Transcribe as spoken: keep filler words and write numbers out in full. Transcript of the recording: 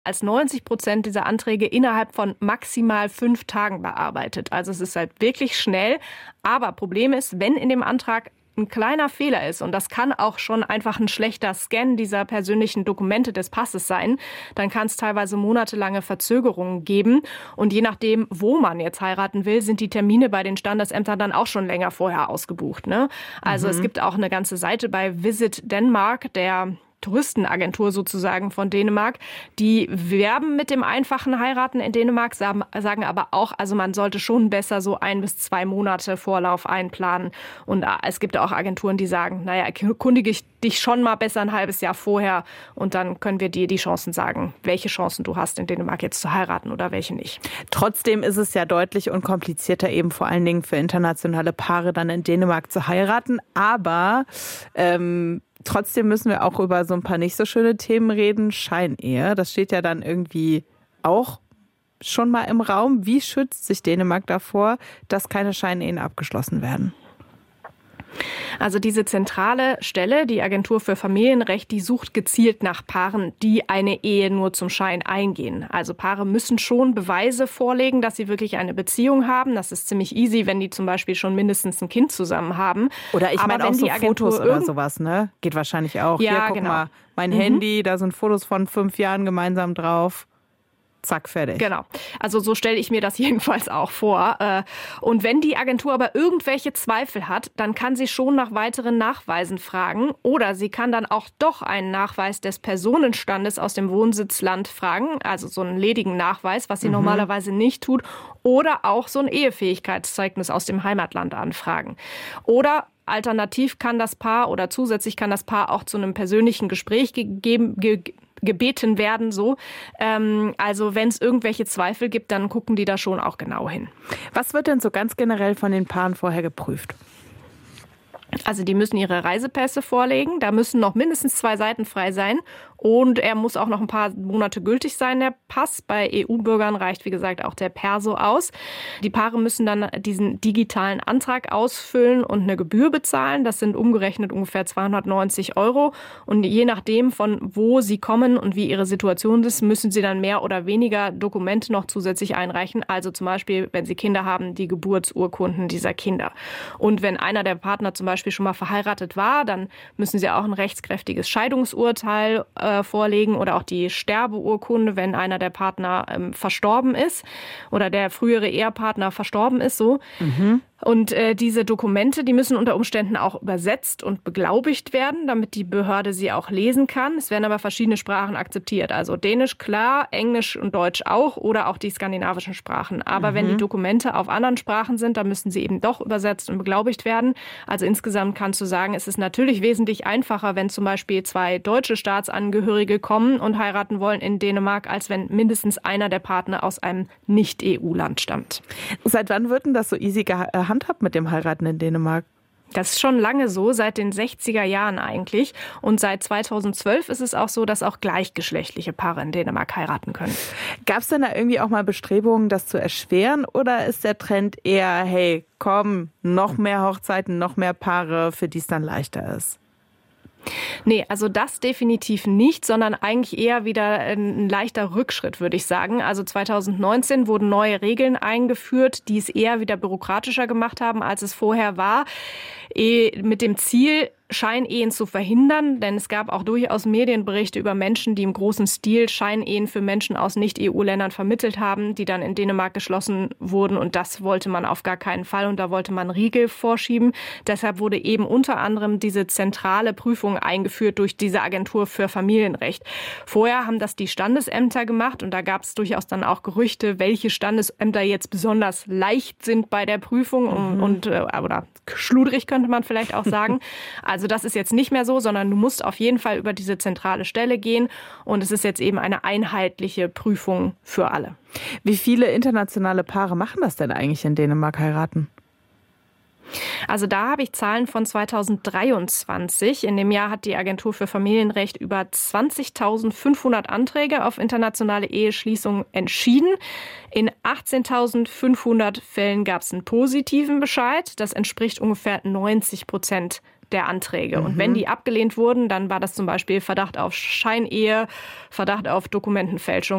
als neunzig Prozent dieser Anträge innerhalb von maximal fünf Tagen bearbeitet. Also es ist halt wirklich schnell. Aber Problem ist, wenn in dem Antrag ein kleiner Fehler ist, und das kann auch schon einfach ein schlechter Scan dieser persönlichen Dokumente des Passes sein, dann kann es teilweise monatelange Verzögerungen geben. Und je nachdem, wo man jetzt heiraten will, sind die Termine bei den Standesämtern dann auch schon länger vorher ausgebucht, ne? Also mhm. es gibt auch eine ganze Seite bei Visit Denmark, der Touristenagentur sozusagen von Dänemark. Die werben mit dem einfachen Heiraten in Dänemark, sagen, sagen aber auch, also man sollte schon besser so ein bis zwei Monate Vorlauf einplanen. Und es gibt auch Agenturen, die sagen, naja, erkundige ich dich schon mal besser ein halbes Jahr vorher und dann können wir dir die Chancen sagen, welche Chancen du hast, in Dänemark jetzt zu heiraten oder welche nicht. Trotzdem ist es ja deutlich unkomplizierter, eben vor allen Dingen für internationale Paare dann in Dänemark zu heiraten. Aber ähm, trotzdem müssen wir auch über so ein paar nicht so schöne Themen reden. Scheinehe, das steht ja dann irgendwie auch schon mal im Raum. Wie schützt sich Dänemark davor, dass keine Scheinehen abgeschlossen werden? Also diese zentrale Stelle, die Agentur für Familienrecht, die sucht gezielt nach Paaren, die eine Ehe nur zum Schein eingehen. Also Paare müssen schon Beweise vorlegen, dass sie wirklich eine Beziehung haben. Das ist ziemlich easy, wenn die zum Beispiel schon mindestens ein Kind zusammen haben. Oder ich meine auch so Agentur Fotos oder sowas, ne? Geht wahrscheinlich auch. Ja, Hier, guck genau. mal, mein Mhm. Handy, da sind Fotos von fünf Jahren gemeinsam drauf. Zack, fertig. Genau. Also so stelle ich mir das jedenfalls auch vor. Und wenn die Agentur aber irgendwelche Zweifel hat, dann kann sie schon nach weiteren Nachweisen fragen. Oder sie kann dann auch doch einen Nachweis des Personenstandes aus dem Wohnsitzland fragen. Also so einen ledigen Nachweis, was sie mhm. normalerweise nicht tut. Oder auch so ein Ehefähigkeitszeugnis aus dem Heimatland anfragen. Oder alternativ kann das Paar oder zusätzlich kann das Paar auch zu einem persönlichen Gespräch gegeben ge- gebeten werden. So. Ähm, also wenn es irgendwelche Zweifel gibt, dann gucken die da schon auch genau hin. Was wird denn so ganz generell von den Paaren vorher geprüft? Also die müssen ihre Reisepässe vorlegen, da müssen noch mindestens zwei Seiten frei sein und er muss auch noch ein paar Monate gültig sein, der Pass. Bei E U-Bürgern reicht, wie gesagt, auch der Perso aus. Die Paare müssen dann diesen digitalen Antrag ausfüllen und eine Gebühr bezahlen. Das sind umgerechnet ungefähr zweihundertneunzig Euro. Und je nachdem, von wo sie kommen und wie ihre Situation ist, müssen sie dann mehr oder weniger Dokumente noch zusätzlich einreichen. Also zum Beispiel, wenn sie Kinder haben, die Geburtsurkunden dieser Kinder. Und wenn einer der Partner zum Beispiel schon mal verheiratet war, dann müssen sie auch ein rechtskräftiges Scheidungsurteil äh, vorlegen oder auch die Sterbeurkunde, wenn einer der Partner ähm, verstorben ist oder der frühere Ehepartner verstorben ist, so. Mhm. Und äh, diese Dokumente, die müssen unter Umständen auch übersetzt und beglaubigt werden, damit die Behörde sie auch lesen kann. Es werden aber verschiedene Sprachen akzeptiert. Also Dänisch klar, Englisch und Deutsch auch oder auch die skandinavischen Sprachen. Aber mhm. wenn die Dokumente auf anderen Sprachen sind, dann müssen sie eben doch übersetzt und beglaubigt werden. Also insgesamt kannst du sagen, es ist natürlich wesentlich einfacher, wenn zum Beispiel zwei deutsche Staatsangehörige kommen und heiraten wollen in Dänemark, als wenn mindestens einer der Partner aus einem Nicht-E U-Land stammt. Seit wann wird denn das so easy gehandhabt mit dem Heiraten in Dänemark? Das ist schon lange so, seit den sechziger Jahren eigentlich. Und seit zweitausendzwölf ist es auch so, dass auch gleichgeschlechtliche Paare in Dänemark heiraten können. Gab es denn da irgendwie auch mal Bestrebungen, das zu erschweren? Oder ist der Trend eher, hey, komm, noch mehr Hochzeiten, noch mehr Paare, für die es dann leichter ist? Nee, also das definitiv nicht, sondern eigentlich eher wieder ein leichter Rückschritt, würde ich sagen. Also zweitausendneunzehn wurden neue Regeln eingeführt, die es eher wieder bürokratischer gemacht haben, als es vorher war, mit dem Ziel, Scheinehen zu verhindern, denn es gab auch durchaus Medienberichte über Menschen, die im großen Stil Scheinehen für Menschen aus Nicht-E U-Ländern vermittelt haben, die dann in Dänemark geschlossen wurden und das wollte man auf gar keinen Fall und da wollte man Riegel vorschieben. Deshalb wurde eben unter anderem diese zentrale Prüfung eingeführt durch diese Agentur für Familienrecht. Vorher haben das die Standesämter gemacht und da gab es durchaus dann auch Gerüchte, welche Standesämter jetzt besonders leicht sind bei der Prüfung und, mhm. und oder schludrig könnte man vielleicht auch sagen. Also das ist jetzt nicht mehr so, sondern du musst auf jeden Fall über diese zentrale Stelle gehen und es ist jetzt eben eine einheitliche Prüfung für alle. Wie viele internationale Paare machen das denn eigentlich in Dänemark, heiraten? Also da habe ich Zahlen von zweitausenddreiundzwanzig. In dem Jahr hat die Agentur für Familienrecht über zwanzigtausendfünfhundert Anträge auf internationale Eheschließung entschieden. In achtzehntausendfünfhundert Fällen gab es einen positiven Bescheid. Das entspricht ungefähr neunzig Prozent der Anträge. Mhm. Und wenn die abgelehnt wurden, dann war das zum Beispiel Verdacht auf Scheinehe, Verdacht auf Dokumentenfälschung